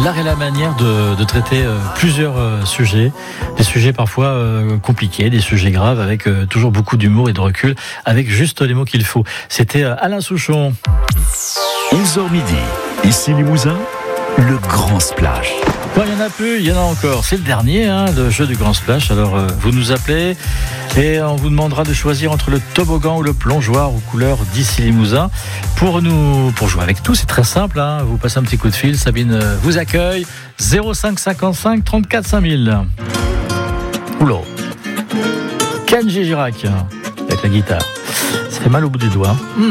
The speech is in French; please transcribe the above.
L'art et la manière de traiter plusieurs sujets, des sujets parfois compliqués, des sujets graves, avec toujours beaucoup d'humour et de recul, avec juste les mots qu'il faut. C'était Alain Souchon. 11h midi, ici Limousin, le Grand Splash. Bon, il y en a plus, il y en a encore. C'est le dernier, le jeu du Grand Splash. Alors, vous nous appelez et on vous demandera de choisir entre le toboggan ou le plongeoir aux couleurs d'ici Limousin. Pour jouer avec tout, c'est très simple. Vous passez un petit coup de fil. Sabine vous accueille. 05 55 34 5000. Oula. Kenji Girac avec la guitare. Ça fait mal au bout des doigts.